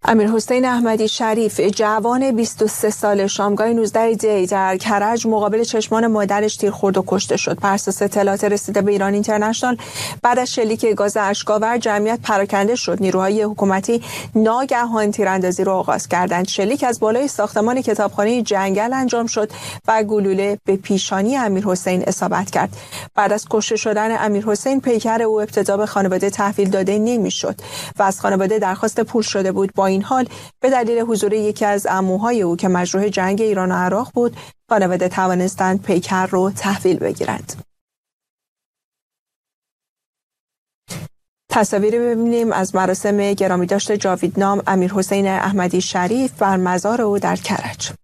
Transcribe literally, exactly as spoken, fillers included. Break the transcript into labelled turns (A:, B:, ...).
A: امیرحسین احمدی شریف جوان بیست و سه ساله شامگاه نوزده دی در کرج مقابل چشمان مادرش تیر خورد و کشته شد. بر اساس اطلاعات رسیده به ایران اینترنشنال بعد از شلیک گاز اشک‌آور جمعیت پراکنده شد. نیروهای حکومتی ناگهان تیراندازی را آغاز کردند. شلیک از بالای ساختمان کتابخانه جنگل انجام شد و گلوله به پیشانی امیرحسین اصابت کرد. بعد از کشته شدن امیرحسین پیکر او ابتدا به خانواده تحویل داده نمی‌شد و از خانواده درخواست پول شده بود. با این حال به دلیل حضور یکی از عموهای او که مجروح جنگ ایران و عراق بود، خانواده توانستند پیکر رو تحویل بگیرند. تصاویری ببینیم از مراسم گرامی داشته جاویدنام امیرحسین احمدی شریف بر مزار او در کرج.